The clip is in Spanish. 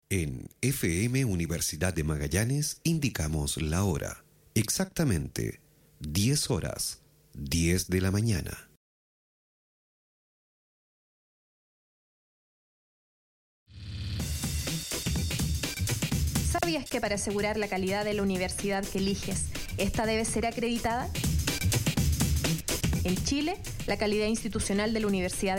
En FM Universidad de Magallanes indicamos la hora. Exactamente 10 horas, 10 de la mañana. ¿Sabías que para asegurar la calidad de la universidad que eliges, esta debe ser acreditada? En Chile, la calidad institucional de la Universidad